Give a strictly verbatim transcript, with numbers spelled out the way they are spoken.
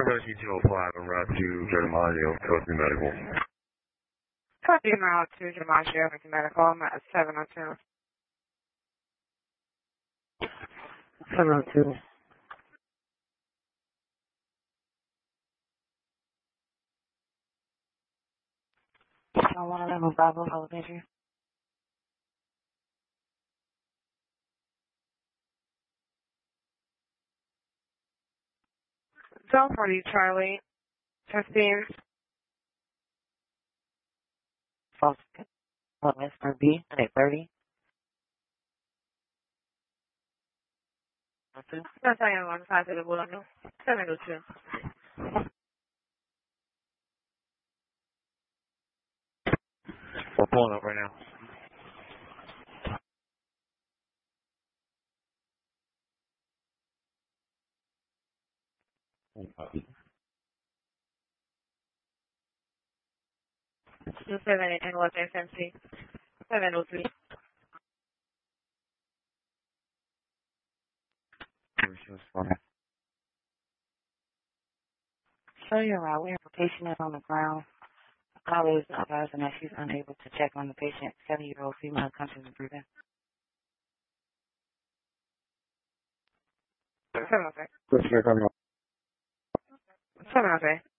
Emergency two oh five en route to DiMaggio, Coast Medical. Copy en route to DiMaggio, Coast Medical. I'm at seven oh two. seven oh two. I want to level Bravo, elevator. twelve forty Charlie. Testing. False. What, Miss R B? eight thirty. That's how I'm on five to the bullet. seven oh two. We're pulling up right now. two seven eight and what's S M C? seven oh three. So you're right. We have a patient is on the ground. Caller is advising that she's unable to check on the patient. seven-year-old female conscious of breathing. seven oh three. What's your coming up? seven oh three.